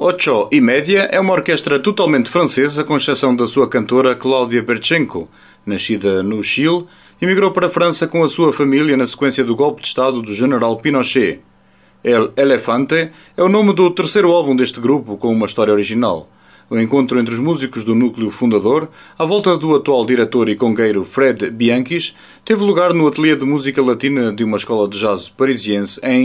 Ocho e Média é uma orquestra totalmente francesa, com exceção da sua cantora Claudia Berchenko. Nascida no Chile, emigrou para a França com a sua família na sequência do golpe de Estado do general Pinochet. El Elefante é o nome do terceiro álbum deste grupo, com uma história original. O encontro entre os músicos do núcleo fundador, à volta do atual diretor e congueiro Fred Bianchis, teve lugar no ateliê de música latina de uma escola de jazz parisiense em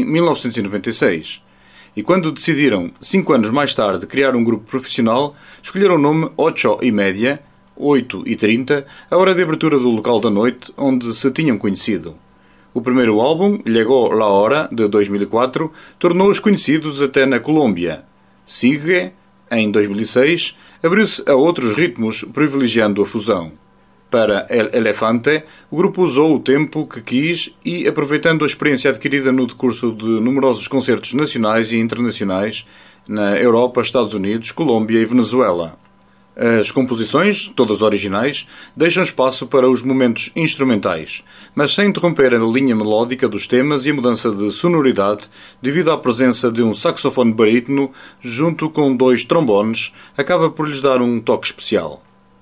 1996. E quando decidiram, 5 anos mais tarde, criar um grupo profissional, escolheram o nome Ocho e Média, 8h30, a hora de abertura do local da noite onde se tinham conhecido. O primeiro álbum, Llegó la Hora, de 2004, tornou-os conhecidos até na Colômbia. Sigue, em 2006, abriu-se a outros ritmos, privilegiando a fusão. Para El Elefante, o grupo usou o tempo que quis e, aproveitando a experiência adquirida no decurso de numerosos concertos nacionais e internacionais na Europa, Estados Unidos, Colômbia e Venezuela. As composições, todas originais, deixam espaço para os momentos instrumentais, mas sem interromper a linha melódica dos temas e a mudança de sonoridade devido à presença de um saxofone barítono junto com 2 trombones, acaba por lhes dar um toque especial.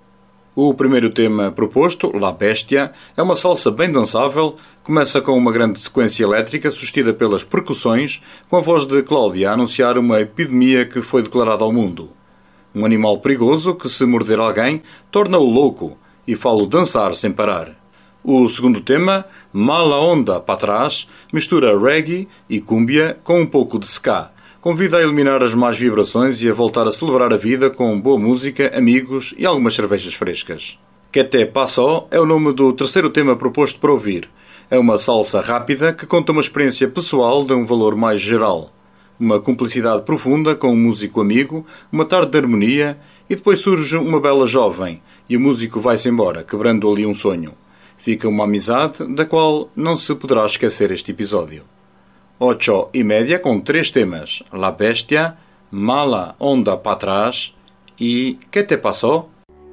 O primeiro tema proposto, La Bestia, é uma salsa bem dançável, começa com uma grande sequência elétrica sustida pelas percussões, com a voz de Cláudia a anunciar uma epidemia que foi declarada ao mundo. Um animal perigoso que, se morder alguém, torna-o louco e fala-o dançar sem parar. O segundo tema, Mala Onda para Trás, mistura reggae e cúmbia com um pouco de ska. Convida a eliminar as más vibrações e a voltar a celebrar a vida com boa música, amigos e algumas cervejas frescas. Que te passó é o nome do terceiro tema proposto para ouvir. É uma salsa rápida que conta uma experiência pessoal de um valor mais geral. Uma cumplicidade profunda com um músico amigo, uma tarde de harmonia e depois surge uma bela jovem e o músico vai-se embora, quebrando ali um sonho. Fica uma amizade da qual não se poderá esquecer este episódio. Ocho e Média com 3 temas, La Bestia, Mala Onda para Trás e Que te passó?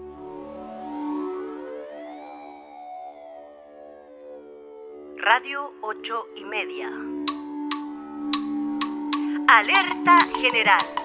Radio 8:30. Alerta general.